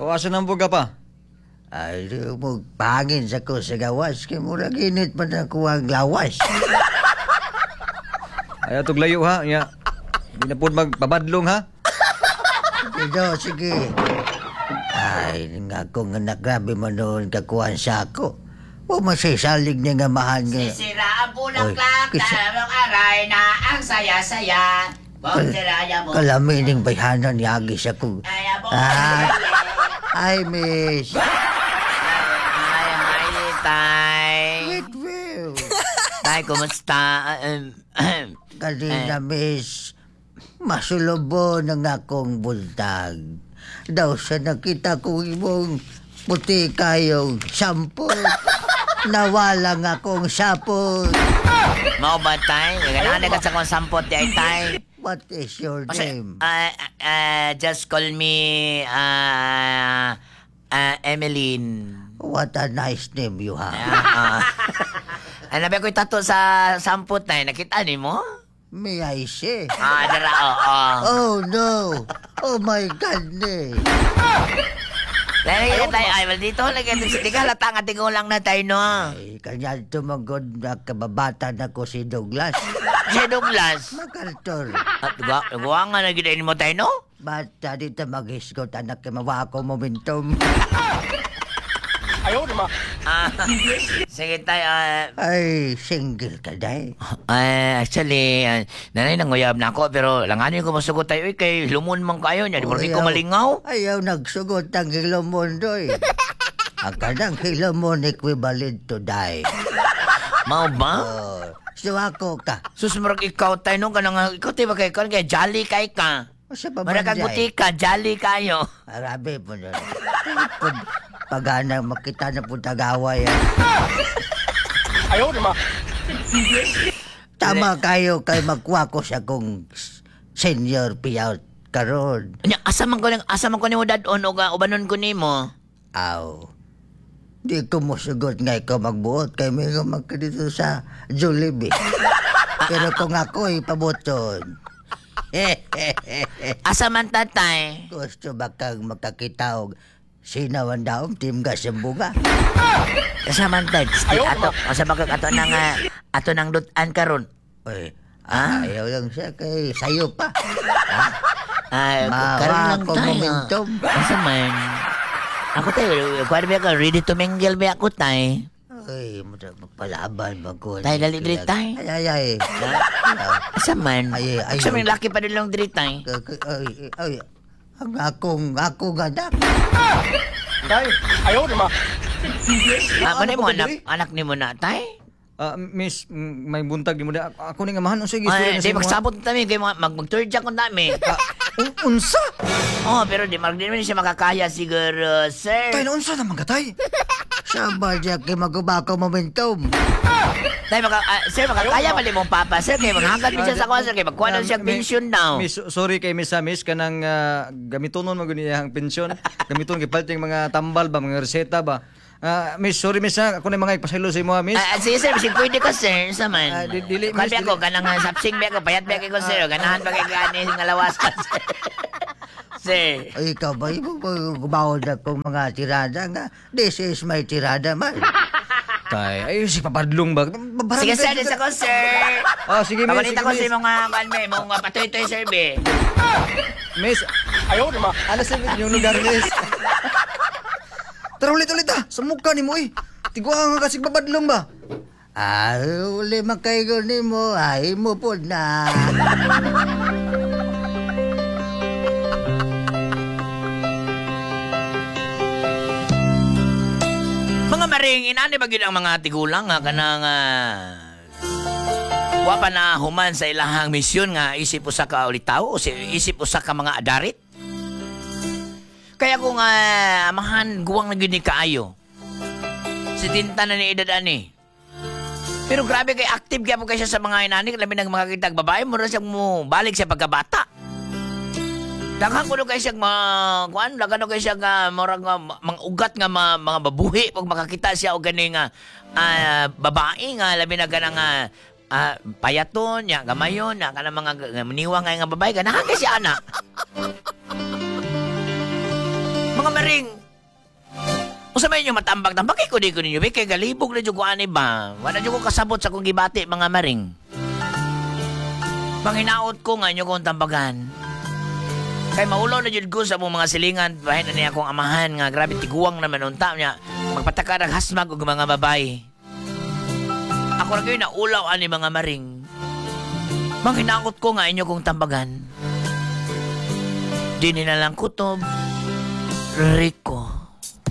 Kawasan ng buga pa. Ay, mo pangin sa ko sa gawas. Kaya mura ginit pa na ko ang lawas. Ay, atog layo ha. Ya. Hindi na po magpabadlong ha. Sige. Ay, nga kong anak, grabe man noon kakuhan sa ako. O masisalig niya nga mahal nga. Sisiraan po ng Oy, clock, kisa- talamang aray na ang saya-saya. Siraya mo. Kalamining bayhanan yagi sa ko. Kaya mo. Ay, miss. Hi, Tay. Wait, well. Tay, kumusta? Kanina, miss. Masulobo ng akong buntag. Daw sa nakita ko imong puti kayong shampoo. Nawalang akong sapot. Mao ba, Tay? Ganaan ka sa kong sampot, Tay. What is your Kasi, name? just call me, Emeline. What a nice name you have. Nabi ko'y tato sa sampot, Tay. Nakita ni mo? May I say? Dara, oo. Oh, no. Oh, my goodness. Lagi tayo, ay, dito, lagi di ka halata nga tigulang na tayo, no? Ay, kanya tumagod na kababata na ko si Douglas. Si Douglas. Makartor. At gawa nga na ginain mo tayo, no? Bata dito mag-isgot anak kay mawa ko momentum. Sige tayo, Ay, single ka dahi. actually, nanay nanguyab na ako, pero langanin ko masugot tayo, kay lumon man kayo niya, di mo rin ko malingaw. Ayaw nagsugot ang hilomon doy. Ang kanang hilomon equivalent to die. Mao ba? Oh, so ako ka. Susumurag ikaw tayo, no? Kanang, ikaw tayo ba kayo? Kaya jolly kay ka. Sa pa Marakang butika, jolly kayo. Arabi po na. Pagana makita na po tagaway. Ayaw, di ma. Tama kayo kay magkuha ko sa kong senior payout karon. Anya, asa man ko ni mo dadon o ubanon ko ni mo. Aw. Di ko mo sugot nga ikaw magbuot kay may ka dito sa Jollibee. Pero kung ako'y pabuton, Asa man tatay? gusto ba kang makakita og sinawan daom team gasimbunga? Asa man tay? Ato, asa ba kag ato nang dutan karon? Oy, Ah? ayaw lang siya kay sayo pa. Ay, Mawa karon lang ko tayo. momentum. Asa man? Ako tayo, kuwari ba ka, ready to mingle ba ako tay? Ay, magpalaban ba ko? Tay, dali diri tay. Ay. Asa man? Ay, ay, Asa man ay. laki pa dilong diri tay? Ay, ang akong anak. Tay, ayaw, di ma. Manay mo anak ni mo na tay? Miss, may buntag mo na. Ako ni nga mahan. Sige, Ay, di sige. magsabot na kami, kay mag-third jack ko nami. Unsa? Oh, pero di naman siya makakaya siguro, sir. Tay, unsa naman ka, tay? Sabal siya kay magubako momentum. Tay, sir, makakaya pa mong papa, sir. Kaya maghangkat mo siya sa kuha, sir. Kaya magkuha na siya pension daw. Miss, sorry kay Miss Amis, kanang gamitonon maguniyang pensyon. Gamiton kay palting mga tambal ba, mga reseta ba. Miss, sorry Miss, ako na mga ipasaylo sa imo, Miss. Sige, sir. Bisig pwede ko, sir. Sa man. Dili, Kalbi miss, ako, kanang sapsing ba ako, payat ba ako, sir. Ganahan ba kayo gani nga lawasan, sir. Sir. Ay, ikaw ba? Gumawad na kong mga tirada nga. This is my tirada man. Tay, ay si papadlong ba? Sige, sir. Dis ako, sir. Sige, Miss. Pabalita ko sa Miss. mga kalme, mga patoy-toy, sir, be. Miss, Ayaw, di ma. ano sa yung lugar, Miss? Tara ulit ah. Sa mukha ni mo eh. Tigwa nga kasi babadlong ba? Uli makaigo ni mo. Ay mo po na. Mga maring, inani ba gid ang mga tigulang nga kanang wa pa na human sa ilahang misyon nga isip usa ka ulitaw o isip usa ka mga adarit? Kaya kung amahan guwang na gid ni kaayo. Si tinta na ni edad ani. Pero grabe kay active kaya mo kay siya sa mga inani, labi ng mga kitag babae mo ra siya mo balik sa pagkabata. Daghang kuno kay siya kuan, daghang kay siya nga murag nga mangugat nga mga babuhi pag makakita siya og gani nga babae nga labi na ganang payaton nya gamayon nya kana mga maniwang nga babae ganahan kay siya ana. Mga maring, usa may inyo matambag-tambag ko di ko ninyo, kay galibog na dyan ko ani ba? Wala dyan ko kasabot sa kong gibati, mga maring. Panginaot ko nga inyo kong tambagan. Kay maulaw na dyan ko sa mong mga silingan, bahin na niya akong amahan nga, grabe tiguang naman unta niya, magpatakar ang hasmag og mga babae. Ako na kayo na ulaw ani mga maring. Manghinakot ko nga inyo kong tambagan. Di nilalang kutob, Rico.